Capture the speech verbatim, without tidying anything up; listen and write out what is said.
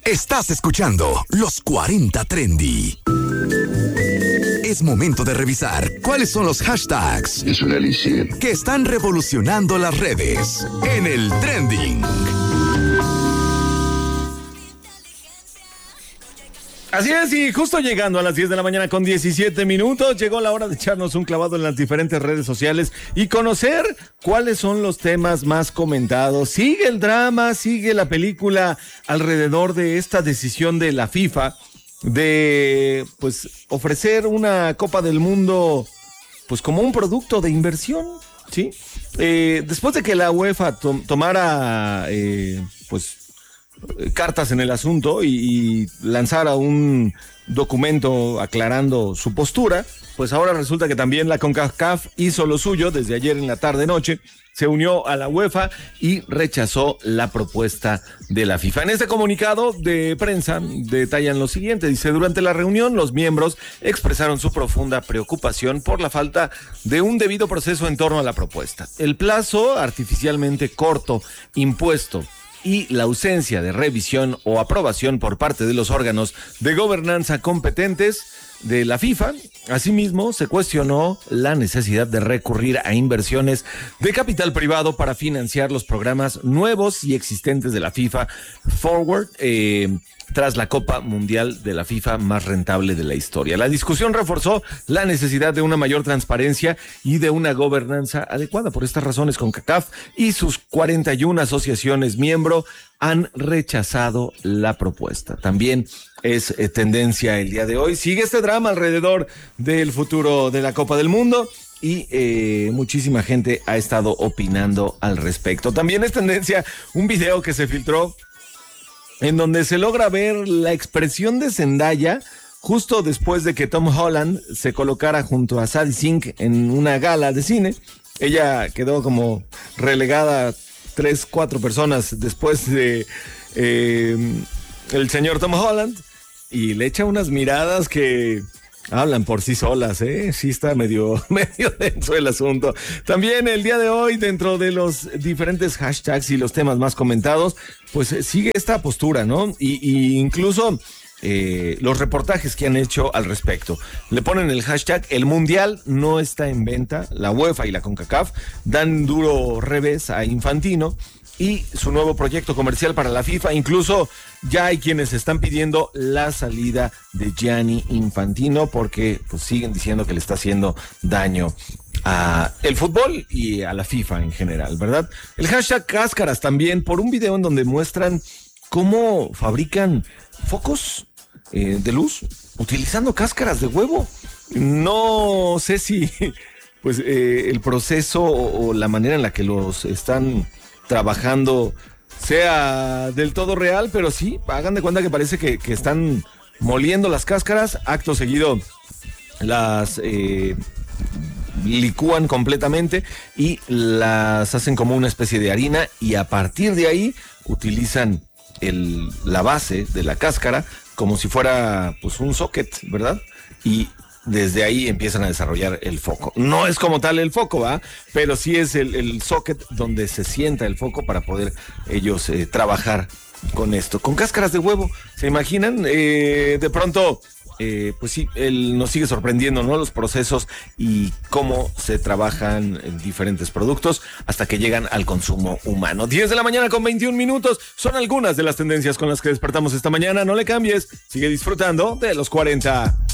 Estás escuchando Los cuarenta Trendy. Es momento de revisar cuáles son los hashtags Es un elixir que están revolucionando las redes en el trending. Así es, y justo llegando a las diez de la mañana con diecisiete minutos, llegó la hora de echarnos un clavado en las diferentes redes sociales y conocer cuáles son los temas más comentados. Sigue el drama, sigue la película alrededor de esta decisión de la FIFA de, pues, ofrecer una Copa del Mundo, pues, como un producto de inversión, ¿sí? Eh, después de que la UEFA to- tomara, eh, pues, cartas en el asunto y, y lanzara un documento aclarando su postura, pues ahora resulta que también la CONCACAF hizo lo suyo desde ayer en la tarde-noche, se unió a la UEFA y rechazó la propuesta de la FIFA. En este comunicado de prensa detallan lo siguiente, dice: durante la reunión los miembros expresaron su profunda preocupación por la falta de un debido proceso en torno a la propuesta. El plazo artificialmente corto impuesto y la ausencia de revisión o aprobación por parte de los órganos de gobernanza competentes de la FIFA. Asimismo, se cuestionó la necesidad de recurrir a inversiones de capital privado para financiar los programas nuevos y existentes de la FIFA Forward, eh, tras la Copa Mundial de la FIFA más rentable de la historia. La discusión reforzó la necesidad de una mayor transparencia y de una gobernanza adecuada. Por estas razones, CONCACAF y sus cuarenta y una asociaciones miembro han rechazado la propuesta. También es eh, tendencia el día de hoy. Sigue este drama alrededor del futuro de la Copa del Mundo y eh, muchísima gente ha estado opinando al respecto. También es tendencia un video que se filtró en donde se logra ver la expresión de Zendaya justo después de que Tom Holland se colocara junto a Sadie Sink en una gala de cine. Ella quedó como relegada tres, cuatro personas después de eh, el señor Tom Holland y le echa unas miradas que hablan por sí solas, ¿eh? Sí está medio, medio denso el asunto. También el día de hoy, dentro de los diferentes hashtags y los temas más comentados, pues sigue esta postura, ¿no? Y, y incluso eh, los reportajes que han hecho al respecto. Le ponen el hashtag, el Mundial no está en venta. La UEFA y la CONCACAF dan duro revés a Infantino y su nuevo proyecto comercial para la FIFA. Incluso ya hay quienes están pidiendo la salida de Gianni Infantino porque pues siguen diciendo que le está haciendo daño a el fútbol y a la FIFA en general, ¿verdad? El hashtag Cáscaras también, por un video en donde muestran cómo fabrican focos eh, de luz utilizando cáscaras de huevo. No sé si pues eh, el proceso o, o la manera en la que los están trabajando sea del todo real, pero sí, hagan de cuenta que parece que, que están moliendo las cáscaras, acto seguido las eh, licúan completamente y las hacen como una especie de harina y a partir de ahí utilizan el, la base de la cáscara como si fuera pues un socket, ¿verdad? Y desde ahí empiezan a desarrollar el foco. No es como tal el foco, ¿va? Pero sí es el, el socket donde se sienta el foco para poder ellos eh, trabajar con esto. Con cáscaras de huevo, ¿se imaginan? Eh, de pronto, eh, pues sí, él nos sigue sorprendiendo, ¿no? Los procesos y cómo se trabajan en diferentes productos hasta que llegan al consumo humano. diez de la mañana con veintiún minutos. Son algunas de las tendencias con las que despertamos esta mañana. No le cambies, sigue disfrutando de los cuarenta.